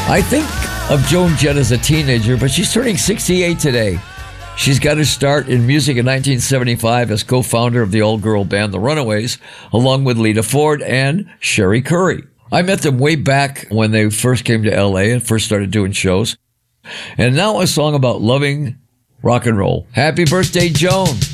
I think of Joan Jett as a teenager, but she's turning 68 today. She's got her start in music in 1975 as co-founder of the all-girl band The Runaways, along with Lita Ford and Sherry Curry. I met them way back when they first came to LA and first started doing shows. And now a song about loving rock and roll. Happy birthday, Joan.